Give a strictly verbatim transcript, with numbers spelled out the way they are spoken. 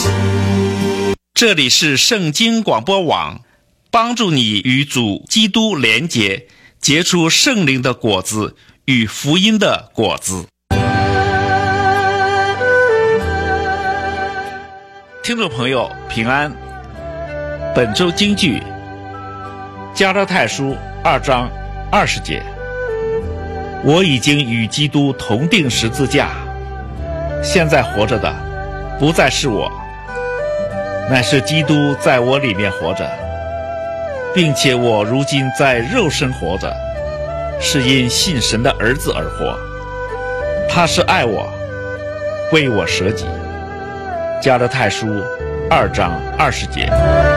这里是圣经广播网，帮助你与主基督连结，结出圣灵的果子与福音的果子。听众朋友平安，本周京剧加拉太书二章二十节，我已经与基督同定十字架，现在活着的不再是我，乃是基督在我里面活着，并且我如今在肉身活着，是因信神的儿子而活。他是爱我，为我舍己。加拉太书二章二十节。